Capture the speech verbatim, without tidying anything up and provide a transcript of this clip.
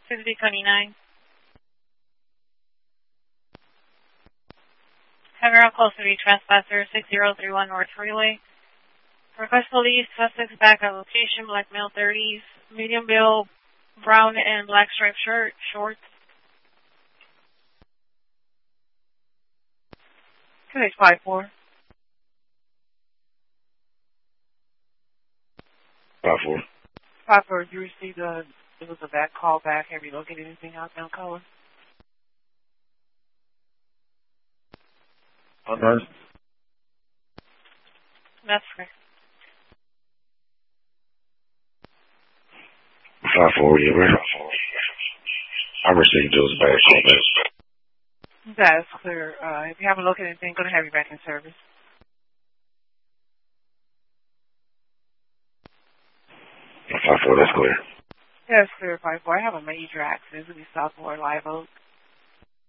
sixty twenty-nine. Heavy on close to be trespasser, six zero three one North Freeway. Request police, suspects back at location, black male thirties, medium build, brown and black striped shirt, shorts. two eight five four. five four. five four, you received a, it was a back call back. Have you located anything out down color? Okay. That's correct. five four, yeah, we're I received those back comments. That's clear. Uh, if you haven't located anything, going to have you back in service. five four, that's clear. Yeah, it's clear, five four. I have a major accident. It'll be Southport Live Oak.